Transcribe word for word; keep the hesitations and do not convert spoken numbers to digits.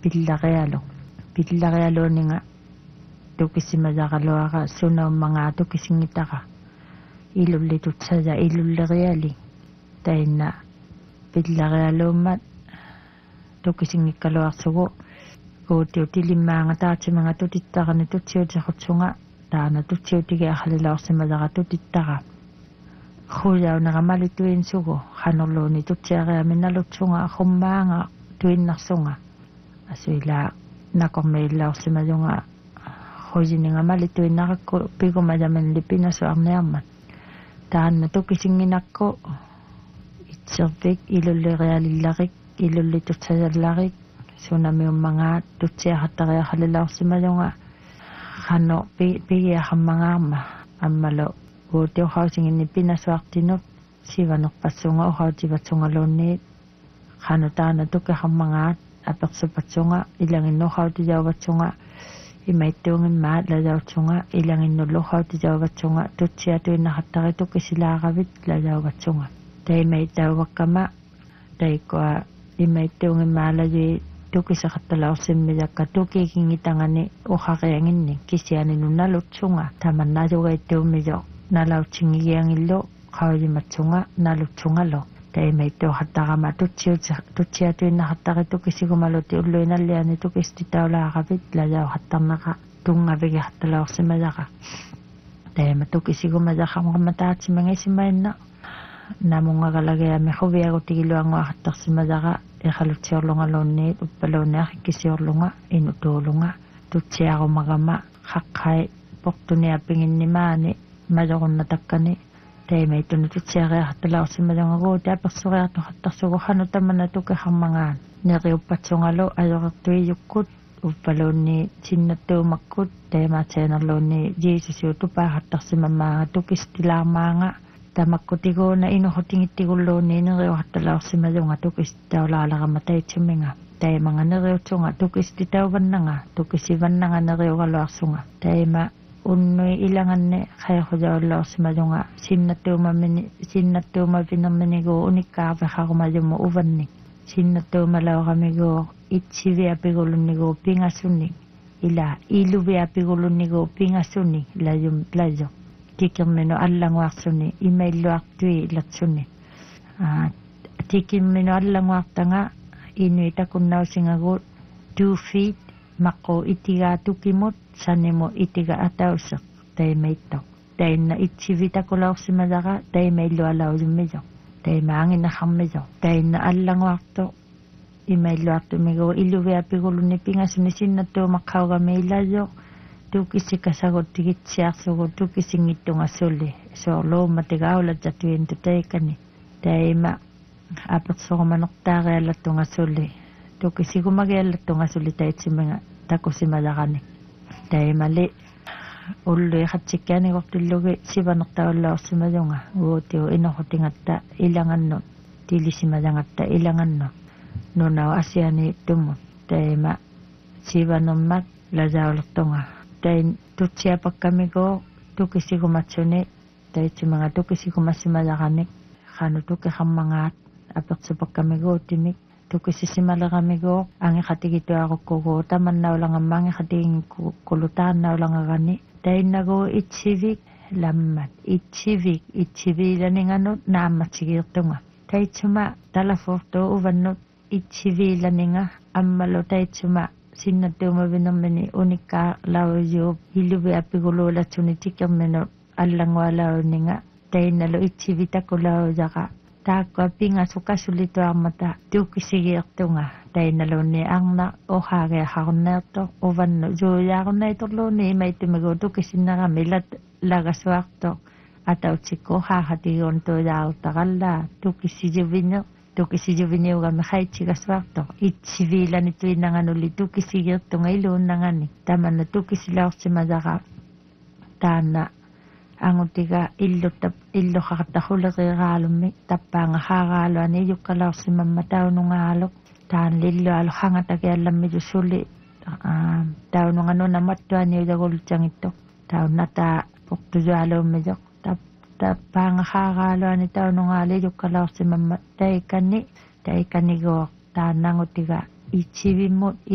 pillarialo pillarialo ninga tukisimadaqaluaqa sunaummangaa tukisingitaqa ilullitutsaya ilulleriali tainna pillarialuummat tukisingikkaluarsugu kuutiu tilimmaanga taatimanga tutittaqani tutsiutiqutsunga taana tutsiutigi aqalilaorsimadaqa tutittaqa khuyaunaqamali tuinsugu qanorluuni tutsiariami nalutsunga aqummaanga tuinnarsunga asuila nakormiillaorsimayunga khuyiningamali tuinnaqakku pigumayamanli pinasuarniarmat taanna tukisinginakku itservik ilullerialillarik ilullitutsayallarik sunamiummangaat tutsiaqattariaqalilaorsimayunga qano pigiaqammangaarma ammalo uutiuqausinginni pinasuartinut sivanerpassunga uqautivatsungaluunniit qano taana tukiaqammangaat apersupatsunga ilanginnuqautijauvatsunga imaittuungimmaat lajautsunga ilanginnulluqautijauvatsunga tutsiatuinnaqattari tukisilaaqavit lajauvatsunga taimaitauvakkama taikua imaittuungimmaalaji tukisaqattalaorsimmijakka tukikingitangani uqaqianginni kisianinu nalutsunga tamannajugaittuummijo nalautsingigiangillu qauyimatsunga nalutsungalo taimaittuuqattaqama tutsiuti tutsiatuinnaqattari tukisigumaluti ulluinalliani tukistitaulaaqavit lajauqattarnaqa tungavigiqattalaorsimajaqa taima tukisigumajaqamqama taatimangisimainna namungaqalagiami quviagutigiluanguaqattarsimajaqa iqalutsiorlungaluunniit uppaluunniaqikkisiorlunga inutuulunga tutsiaqumagama qaqqai portuniapinginnimaani majoqunnattakkani taimaitunu tutsiaqiaqattalaorsimajongaguuti apersuriartuqattarsugu qanu tamana tukiqammangaan neriuppatsungalu ajoqertuijukkut uppaluunni sinnattuumakkut taimaatsainarluunni jiisusiu tupaaqattarsimammaanga tukistilaarmaanga tamakkutiguuna inuhutingittigullуунни neriuqattalaorsimajunga tukistaulaалaqama taitsuminga taimanga neriutsunga tukistitauvannanga tukisivannanga neriugaluarsunga taima unnui ilanganne qaiqujaullaorsimajunga sinnattuumamini sinnattuumavinerminigu unikkaarviqarumajumu uvanni sinnattuumalauqamigu itsiviapigulunnigu pingasunni ila iluviapigulunnigu pingasunni lajum lajo tikimminu allanguarsunni imailluartui ilatsunni tikimminu allanguartanga inuitakunnausingagu two feet maqu itiga tukimut sanimu itiga atauseq taimaitto tainna itsivitakulausimajaqa taimaillualaujummijo taimaanginaqarmijo tainna allanguartu imailluartumigu iluviapigulunni pingasunni sinnattuumaqqaugamiillajo tukisikasagutigitsиарсугу tukisingittungassulli soorluummatigaulatsatuintu taikani taima apersorumanertaariallattungassulli tukisigumagiallattungassulli taitsiminga takusimajaqani taimali ulluiqatsikkaanigortillugi sivanertaullaorsimajunga uutiu inorrutingatta ilangannut tilisimajangatta ilangannut nunau asiani tummut taima sivanermat lajaulertunga tain tutsiapakkamigo tukisigumatsuni taitsimanga tukisigumassimajaqani qanu tukiqammangaat apersupakkamigo timik tukisisimalaqamigo angiqatigituaqukkugu tamannaulangamma angiqatigingkulutaannaulangagani tainnagu itsivik lammat itsivik itsiviilaninganut naammatsigiirtunga taitsuma talafortu uvannut itsiviilaninga ammalu taitsuma sinnattuumavinermini unikka laujuup iluviapiguluulatsuni tikerminu allangualauninga tainnalu itsivitakulaujaqa taakkua pingasukassulituarmata tukisigiirtunga tainnaluunni arna uqaagiaqarnerto uvannu juuyaarunnaitorluunni imaittumigu tukisinnerami lat lagasuarto atautsikku uqaaqatiguun tuujaarutaqallaa tukisijuvino tukisijuviniugami qaitsigassuarto itsiviilani tuinnanganulli tukisigiirtunga iluunnangani tamanna tukisilaorsimajaqa taanna angutiga illutta illuqaqattaquleqiiraalummi tappaanga haaraaluani yukkalaorsimamma taunungaaluq taan lillualu hangatakiallammitu sulli taununganuna mattuaniujagulutjangitto taunnata portujualuummijoq tappaanga haaraaluani taunungaali yukkalaorsimamma taikanni taikanigo taannangutiga itsivimmut